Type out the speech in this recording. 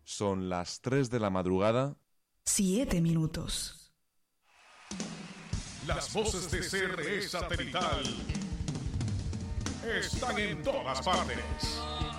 Son las 3 de la madrugada. 7 minutos. Las voces de CRE Satelital están en todas partes.